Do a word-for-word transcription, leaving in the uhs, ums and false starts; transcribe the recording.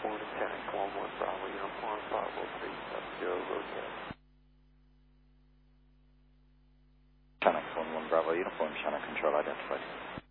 four to ten, one one Bravo, uniform, Bravo three seven zero, rotate. Chinook one one Bravo, uniform, Chinook control identified.